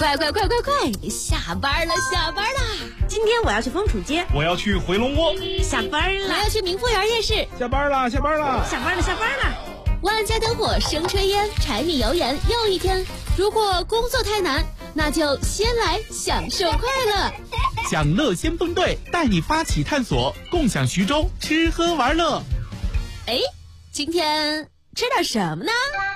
快！下班了！ 今天我要去枫楚街， 我要去回龙窝。 下班了！ 我要去明富园夜市。 下班了！ 下班了！ 万家灯火生炊烟，柴米油盐又一天。如果工作太难，那就先来享受快乐。 享乐先锋队带你发起探索，共享徐州吃喝玩乐。 今天吃点什么呢？